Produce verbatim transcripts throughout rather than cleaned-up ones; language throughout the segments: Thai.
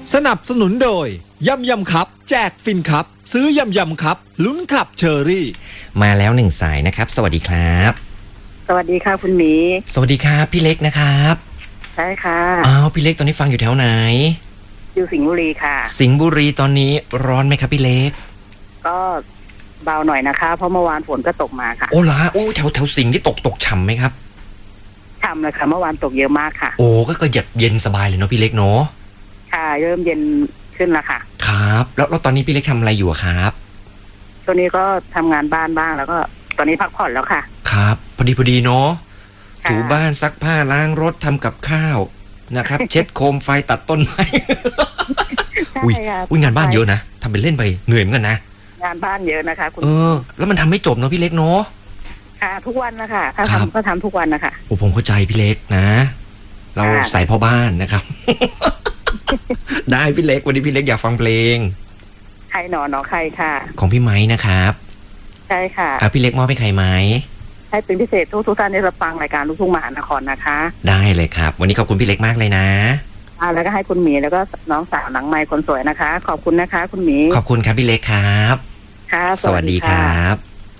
สนับสนุนโดยยำยำครับแจกฟินครับซื้อยำยำครับลุ้นขับเชอรี่มาแล้วหนึ่งสายนะครับสวัสดีครับสวัสดีค่ะคุณหมีสวัสดีครับพี่เล็กนะครับใช่ค่ะอ้าวพี่เล็กตอนนี้ฟังอยู่แถวไหนอยู่สิงห์บุรีค่ะสิงห์บุรีตอนนี้ร้อนไหมครับพี่เล็กก็เบาหน่อยนะคะเพราะเมื่อวานฝนก็ตกมาค่ะโอ้ล่ะโอ้แถวแถวสิงห์ที่ตกตกฉ่ำไหมครับฉ่ำเลยค่ะเมื่อวานตกเยอะมากค่ะโอ้ก็ก็เย็นสบายเลยเนาะพี่เล็กเนาะค่ะเริ่มเย็นขึ้นแล้วค่ะครับแล้วแล้วตอนนี้พี่เล็กทำอะไรอยู่ครับช่วงนี้ก็ทำงานบ้านบ้างแล้วก็ตอนนี้พักผ่อนแล้วค่ะครับพอดีพอดีเนาะถูบ้านซักผ้าล้างรถทำกับข้าวนะครับเช็ดโคมไฟตัดต้นไม้อุ้ยอุ้ยงานบ้านเยอะนะทำเป็นเล่นไปเหนื่อยเหมือนกันนะงานบ้านเยอะนะคะคุณเออแล้วมันทำไม่จบเนาะพี่เล็กเนาะค่ะทุกวันนะคะถ้าทำก็ทำทุกวันนะคะโอ้ผมเข้าใจพี่เล็กนะเราใส่พ่อบ้านนะครับได้พี่เล็กวันนี้พี่เล็กอยากฟังเพลงใครหนอหนอใครค่ะของพี่ไม้นะครับใช่ค่ะอ่ะพี่เล็กมอบให้ใครไหมให้เป็นพิเศษทุกทุกท่านได้รับฟังรายการลูกทุ่งมหานครนะคะได้เลยครับวันนี้ขอบคุณพี่เล็กมากเลยนะอ่าแล้วก็ให้คุณหมีแล้วก็น้องสาวหนังไมค์คนสวยนะคะขอบคุณนะคะคุณหมีขอบคุณครับพี่เล็กครับค่ะสวัสดีครับ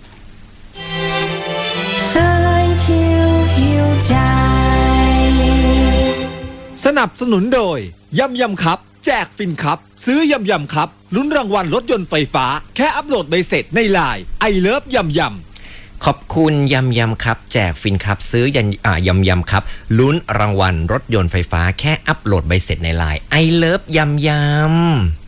สนับสนุนโดยยำยำครับแจกฟินครับซื้อยำยำครับลุ้นรางวัลรถยนต์ไฟฟ้าแค่อัปโหลดใบเสร็จในไลน์ไอเลิฟยำยำขอบคุณยำยำครับแจกฟินครับซื้อยันอ่ายำยำครับลุ้นรางวัลรถยนต์ไฟฟ้าแค่อัปโหลดใบเสร็จในไลน์ไอเลิฟยำยำ